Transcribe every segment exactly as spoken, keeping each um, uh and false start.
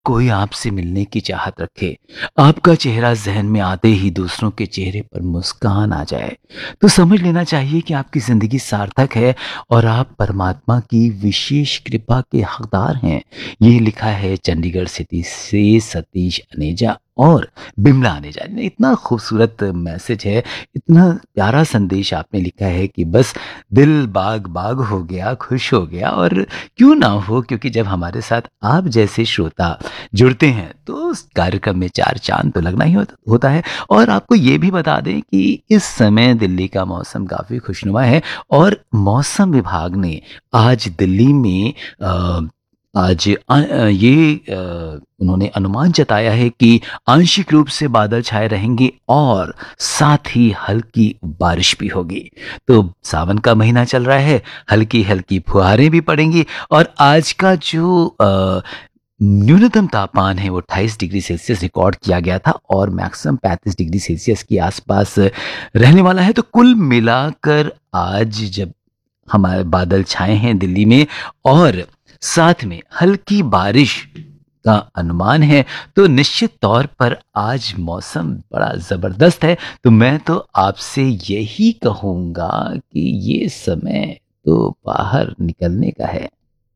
कोई आपसे मिलने की चाहत रखे, आपका चेहरा ज़हन में आते ही दूसरों के चेहरे पर मुस्कान आ जाए, तो समझ लेना चाहिए कि आपकी ज़िंदगी सार्थक है और आप परमात्मा की विशेष कृपा के हकदार हैं। ये लिखा है चंडीगढ़ सिटी से सतीश अनेजा और बिमला अनेजा ने। इतना खूबसूरत मैसेज है, इतना प्यारा संदेश आपने लिखा है कि बस दिल बाग-बाग हो गया, खुश हो गया। और क्यों ना हो, क्योंकि जब हमारे साथ आप जैसे श्रोता जुड़ते हैं तो उस कार्यक्रम में चार चाँद तो लगना ही होत होता है। और आपको ये भी बता दें कि इस समय दिल्ली का मौसम काफ़ी खुशनुमा है और मौसम विभाग ने आज दिल्ली में अ, आज अ अ, ये अ, उन्होंने अनुमान जताया है कि आंशिक रूप से बादल छाए रहेंगे और साथ ही हल्की बारिश भी होगी। तो सावन का महीना चल रहा है, हल्की-हल्की फुहारें भी पड़ेंगी और आज का जो अ, न्यूनतम तापमान है वो अट्ठाईस डिग्री सेल्सियस रिकॉर्ड किया गया था और मैक्सिमम पैंतीस डिग्री सेल्सियस के आसपास रहने वाला है। तो कुल मिलाकर आज जब हमारे बादल छाए हैं दिल्ली में और साथ में हल्की बारिश का अनुमान है, तो निश्चित तौर पर आज मौसम बड़ा ज़बरदस्त है। तो मैं तो आपसे यही कहूँगा कि ये समय तो बाहर निकलने का है।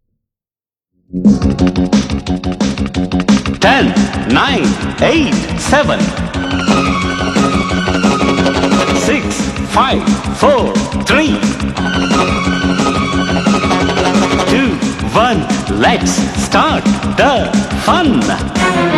Ten, nine, eight, seven, six, five, four, three, to, one, let's start the fun.